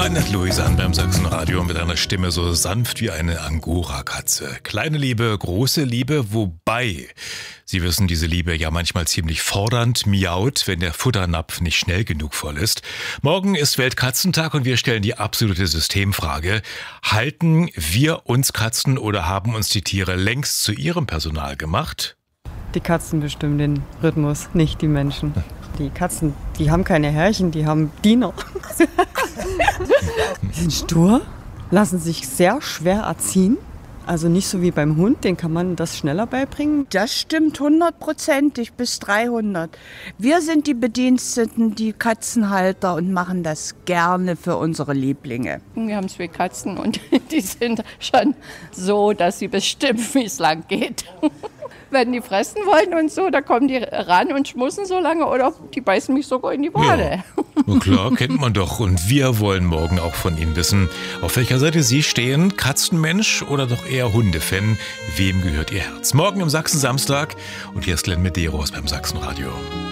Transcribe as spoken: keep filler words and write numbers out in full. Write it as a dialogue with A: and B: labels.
A: Moin, Luisa an beim Sachsenradio mit einer Stimme so sanft wie eine Angora-Katze. Kleine Liebe, große Liebe, wobei, Sie wissen, diese Liebe ja manchmal ziemlich fordernd miaut, wenn der Futternapf nicht schnell genug voll ist. Morgen ist Weltkatzentag und wir stellen die absolute Systemfrage. Halten wir uns Katzen oder haben uns die Tiere längst zu ihrem Personal gemacht?
B: Die Katzen bestimmen den Rhythmus, nicht die Menschen. Die Katzen, die haben keine Herrchen, die haben Diener. Die sind stur, lassen sich sehr schwer erziehen. Also nicht so wie beim Hund, den kann man das schneller beibringen.
C: Das stimmt hundertprozentig bis dreihundert. Wir sind die Bediensteten, die Katzenhalter und machen das gerne für unsere Lieblinge.
D: Wir haben zwei Katzen und die sind schon so, dass sie bestimmen, wie es lang geht. Wenn die fressen wollen und so, da kommen die ran und schmussen so lange oder die beißen mich sogar in die Wade.
A: Ja, na klar, kennt man doch. Und wir wollen morgen auch von Ihnen wissen, auf welcher Seite Sie stehen, Katzenmensch oder doch eher Hundefan. Wem gehört Ihr Herz? Morgen im Sachsen-Samstag und hier ist Len Medeiros beim Sachsenradio.